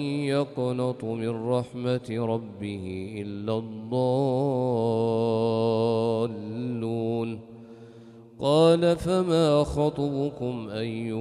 يقنط من رحمة ربه إلا الضالون قال فما خطبكم أيها